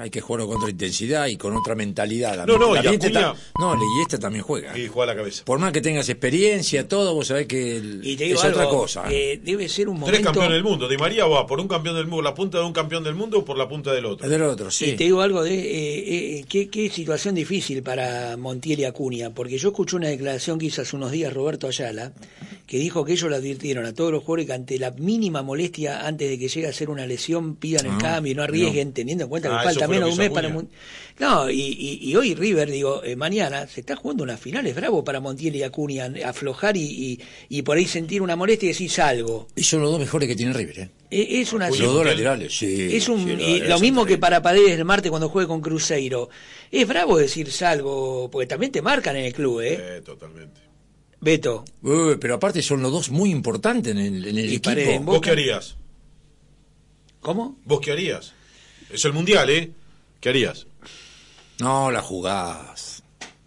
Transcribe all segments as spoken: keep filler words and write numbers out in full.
hay que jugarlo con otra intensidad y con otra mentalidad. La No, no, la y mente Acuña... ta... No, y este también juega. Y juega la cabeza. Por más que tengas experiencia, todo, vos sabés que el... y te digo es algo, otra cosa. Eh, debe ser un momento... Tres campeones del mundo. Di María va por un campeón del mundo, la punta de un campeón del mundo o por la punta del otro. Del otro, sí. Y te digo algo de eh, eh, qué, qué situación difícil para Montiel y Acuña, porque yo escuché una declaración que hizo hace unos días Roberto Ayala, que dijo que ellos le advirtieron a todos los jugadores que ante la mínima molestia, antes de que llegue a ser una lesión, pidan el Ah, cambio y no arriesguen, no. teniendo en cuenta que Ah, falta eso fue menos lo de que un mes hizo para... No, y, y, y hoy River, digo, eh, mañana se está jugando unas finales, bravo para Montiel y Acuña, aflojar y, y, y por ahí sentir una molestia y decir salgo. Y son los dos mejores que tiene River, ¿eh? Es una... Los dos laterales, sí. Es un, sí, y lo mismo que para Paredes el martes cuando juegue con Cruzeiro. Es bravo decir salgo, porque también te marcan en el club, ¿eh? Eh, totalmente. Beto. Uh, pero aparte son los dos muy importantes en el, en el Y equipo. Paredes en ¿Vos Boca. qué harías? ¿Cómo? ¿Vos qué harías? Es el mundial, ¿eh? ¿Qué harías? No, la jugás.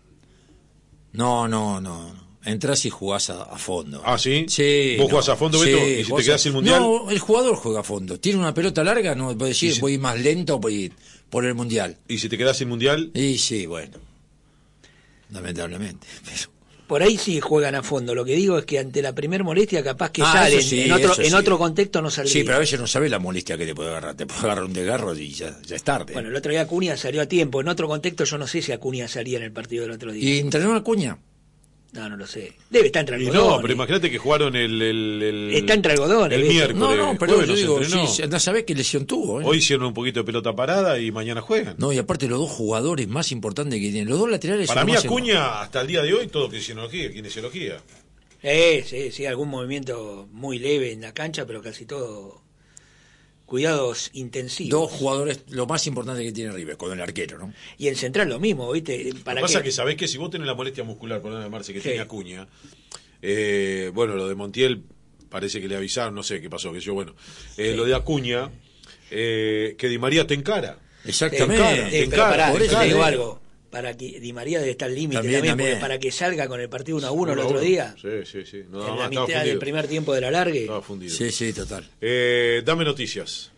No, no, no. Entrás y jugás a, a fondo. ¿Ah, sí? Sí. ¿Vos no, jugás a fondo, Beto? ¿Y si te jugás quedás a- sin mundial? No, el jugador juega a fondo. Tiene una pelota larga, no puede decir Y si- voy más lento por, ir por el mundial. ¿Y si te quedás sin mundial? Y sí, bueno. Lamentablemente. Pero... Por ahí sí juegan a fondo. Lo que digo es que ante la primer molestia capaz que Ah, salen. eso sí, en otro eso en sí. otro contexto no saldría. Sí, pero a veces no sabes la molestia que te puede agarrar. Te puede agarrar un desgarro y ya, ya es tarde. Bueno, el otro día Acuña salió a tiempo. En otro contexto yo no sé si Acuña salía en el partido del otro día. ¿Y entrenó a Acuña? No, no lo sé. Debe estar entre Y algodones. no, pero imagínate que jugaron el... el, el Está entre algodones, El Beto. miércoles. No, no, pero Jueves yo no se digo, entrenó. sí, no sabés qué lesión tuvo. ¿eh? Hoy hicieron un poquito de pelota parada y mañana juegan. No, y aparte los dos jugadores más importantes que tienen. Los dos laterales Para son mí los más Acuña, hasta el día de hoy, todo kinesiología, kinesiología. Eh, sí, sí, algún movimiento muy leve en la cancha, pero casi todo cuidados intensivos. Dos jugadores, lo más importante que tiene River, con el arquero, ¿no? Y el central lo mismo, ¿viste? ¿Para Lo que pasa qué? es que sabés que si vos tenés la molestia muscular, por de Marce, que Sí. tiene Acuña, eh, bueno, lo de Montiel parece que le avisaron, no sé qué pasó, que yo, bueno, eh, Sí. lo de Acuña, eh, que Di María te encara. Exactamente. Te encara, Sí, te pero encara, pará, por yo eso te digo te- algo. Para que Di María debe estar al límite También, también, también. porque para que salga con el partido uno a uno el Uno a otro uno. día, Sí, sí, sí. No, en nada la más, estaba mitad del fundido. primer tiempo del alargue. Estaba fundido. Sí, sí, total. Eh, dame noticias.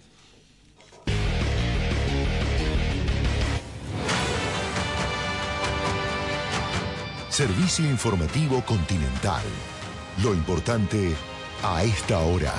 Servicio informativo Continental. Lo importante a esta hora.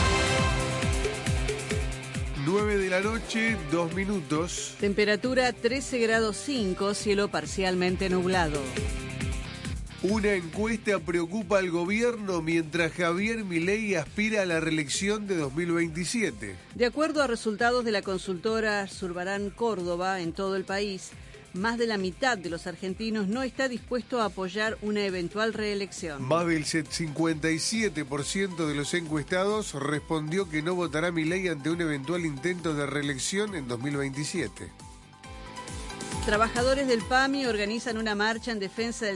nueve de la noche, dos minutos. Temperatura trece grados cinco, cielo parcialmente nublado. Una encuesta preocupa al gobierno mientras Javier Milei aspira a la reelección de dos mil veintisiete. De acuerdo a resultados de la consultora Zurbarán Córdoba, en todo el país, más de la mitad de los argentinos no está dispuesto a apoyar una eventual reelección. Más del cincuenta y siete por ciento de los encuestados respondió que no votará Milei ante un eventual intento de reelección en dos mil veintisiete. Trabajadores del PAMI organizan una marcha en defensa del